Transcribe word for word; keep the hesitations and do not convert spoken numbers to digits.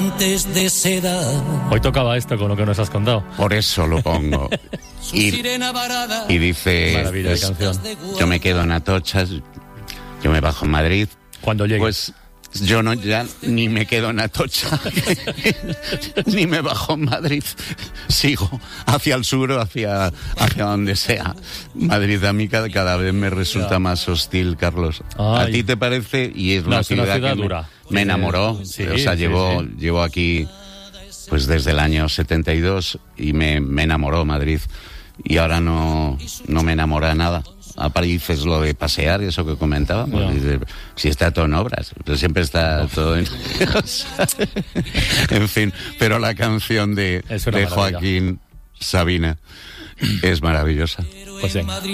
guantes de seda. Hoy tocaba esto con lo que nos has contado. Por eso lo pongo. Y, y dice, maravilla de canción. Yo me quedo en Atocha, yo me bajo en Madrid. Cuando llegue. Pues yo no ya ni me quedo en Atocha, ni me bajo en Madrid. Sigo hacia el sur o hacia, hacia donde sea. Madrid a mí cada, cada vez me resulta ya. más hostil, Carlos. Ay. ¿A ti te parece? Y es no, una, es ciudad una ciudad que dura. Me, me enamoró. Sí, o sea, sí, llevo, sí. llevo aquí pues desde el año setenta y dos y me, me enamoró Madrid. Y ahora no, no me enamora nada. A París es lo de pasear, eso que comentábamos. No. Si está todo en obras, pero siempre está no. todo en... en fin, pero la canción de, de Joaquín Sabina es maravillosa. Pues sí.